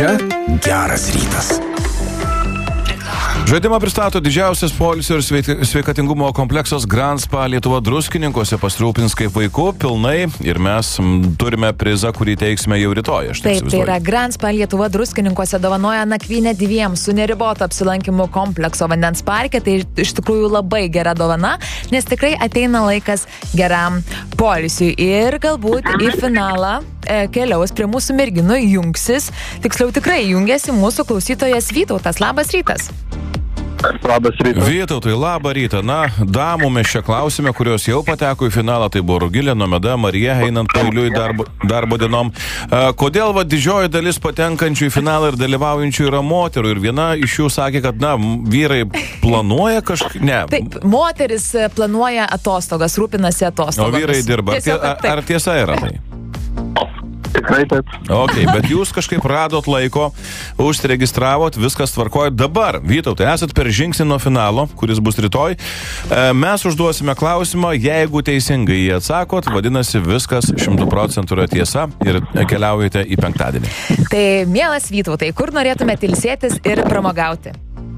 Čia geras rytas. Žaidimą pristato didžiausias poilsio ir sveikatingumo kompleksas Grand Spa Lietuva Druskininkuose, pasirūpins kaip vaikų pilnai ir mes turime prizą, kurį teiksime jau rytoj. Taip, tai yra Grand Spa Lietuva Druskininkuose dovanoja nakvynę dviems su neriboto apsilankimu komplekso vandens parke. Tai iš tikrųjų labai gera dovana, nes tikrai ateina laikas geram poilsiui ir galbūt į finalą keliaus prie mūsų merginų jungsis, tiksliau tikrai jungiasi mūsų klausytojas Vytautas. Labas rytas. Labas rytas. Vytautai, labą rytą. Na, damų mes čia klausime, kurios jau pateko į finalą, tai buvo Rugilė, Nomeda, Marija, einant pailiui darbo dienom. Kodėl didžioji dalis patenkančių į finalą ir dalyvaujančių yra moterų? Ir viena iš jų sakė, kad, vyrai planuoja kažkaip... Ne. Taip, moteris planuoja atostogas, rūpinasi atostogas. O vyrai dirba. Ar tiesa yra tai? Tikrai taip. Ok, bet jūs kažkaip radot laiko, užsiregistravot, viskas tvarkoja. Dabar, Vytautai, esat per žingsnį nuo finalo, kuris bus rytoj. Mes užduosime klausimą, jeigu teisingai jį atsakot, vadinasi, viskas 100% yra tiesa ir keliaujate į penktadienį. Tai, mielas Vytautai, kur norėtumėte ilsėtis ir pramogauti?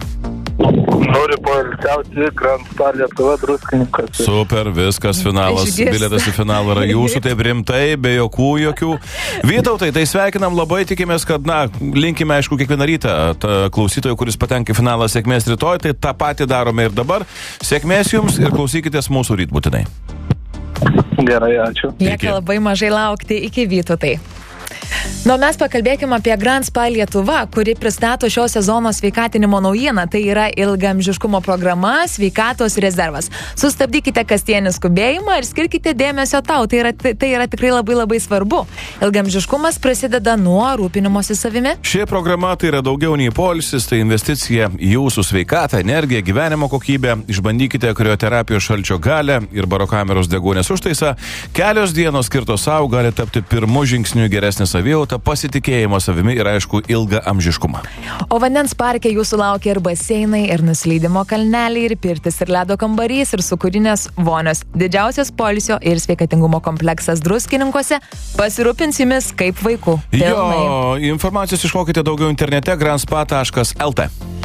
Noriu poilsiauti Grand Spa Lietuva Druskininkuose. Super, viskas, finalas, bilietas į finalą yra jūsų, taip rimtai, be jokių. Vytautai, tai sveikinam labai, tikimės, kad, linkime, aišku, kiekvieną rytą klausytojų, kuris patenka į finalą, sėkmės rytoj, tai tą patį darome ir dabar. Sėkmės jums ir klausykitės mūsų ryt būtinai. Gerai, ačiū. Lieka labai mažai laukti iki Vytautai. Mes pakalbėkime apie Grand Spa Lietuva, kuri pristato šio sezono sveikatinimo naujieną. Tai yra ilgaamžiškumo programa Sveikatos rezervas. Sustabdykite kasdienį skubėjimą ir skirkite dėmesio tau. Tai yra tikrai labai labai svarbu. Ilgaamžiškumas prasideda nuo rūpinimosi savimi. Ši programa tai yra daugiau nei poilsis, tai investicija į jūsų sveikatą, energiją, gyvenimo kokybę. Išbandykite krioterapijos šalčio galią ir barokameros deguonies užtaisą. Kelios dienos skirtos savo gali tapti pirmu žingsniu geresnį savijautą, pasitikėjimo savimi ir, aišku, ilgą amžiškumą. O vandens parke jūsų laukia ir baseinai, ir nusileidimo kalneliai, ir pirtis, ir ledo kambarys, ir sūkurinės vonios. Didžiausias poilsio ir sveikatingumo kompleksas Druskininkuose pasirūpins jumis kaip vaikų. Jo, informacijos išmokite daugiau internete grandspa.lt.